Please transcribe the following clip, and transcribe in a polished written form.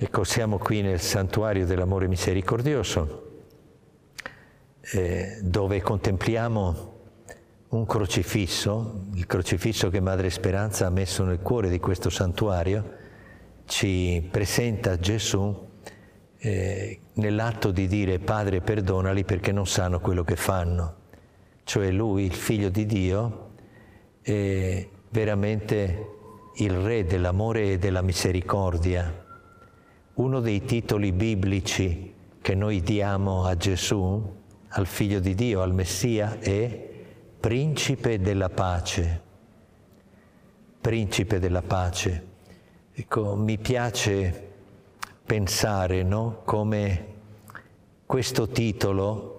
Ecco, siamo qui nel santuario dell'amore misericordioso, dove contempliamo un crocifisso, il crocifisso che Madre Speranza ha messo nel cuore di questo santuario, ci presenta Gesù nell'atto di dire Padre perdonali perché non sanno quello che fanno. Cioè Lui, il Figlio di Dio, è veramente il Re dell'amore e della misericordia. Uno dei titoli biblici che noi diamo a Gesù, al Figlio di Dio, al Messia, è Principe della pace. Principe della pace. Ecco, mi piace pensare, no, come questo titolo